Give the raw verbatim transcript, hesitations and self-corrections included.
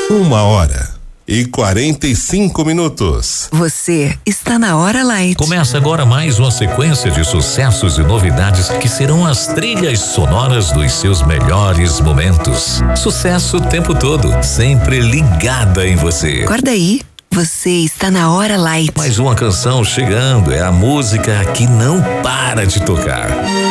Uma hora e quarenta e cinco minutos. Você está na Hora Light. Começa agora mais uma sequência de sucessos e novidades que serão as trilhas sonoras dos seus melhores momentos. Sucesso o tempo todo, sempre ligada em você. Acorda aí, você está na Hora Light. Mais uma canção chegando, é a música que não para de tocar.